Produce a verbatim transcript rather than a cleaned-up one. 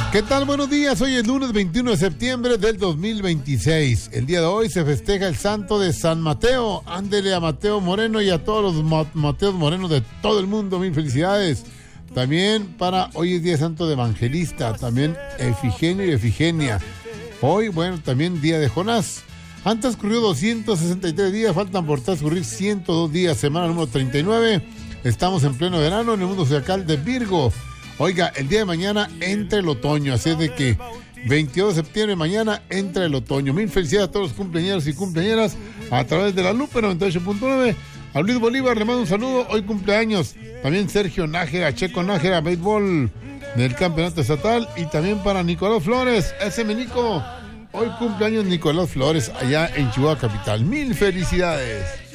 ¿Qué tal? Buenos días. Hoy es lunes veintiuno de septiembre del dos mil veintiséis. El día de hoy se festeja el santo de San Mateo. Ándele a Mateo Moreno y a todos los Ma- Mateos Morenos de todo el mundo. Mil felicidades. También para hoy es día santo de Evangelista. También Efigenio y Efigenia. Hoy, bueno, también día de Jonás. Han transcurrido doscientos sesenta y tres días. Faltan por transcurrir ciento dos días. Semana número treinta y nueve. Estamos en pleno verano en el mundo zodiacal de Virgo. Oiga, el día de mañana entra el otoño, así es de que veintidós de septiembre, mañana entra el otoño. Mil felicidades a todos los cumpleañeros y cumpleañeras a través de la Lupe noventa y ocho punto nueve. A Luis Bolívar le mando un saludo, hoy cumpleaños. También Sergio Nájera, Checo Nájera, béisbol del campeonato estatal. Y también para Nicolás Flores, ese mi Nico. Hoy cumpleaños Nicolás Flores allá en Chihuahua Capital. Mil felicidades.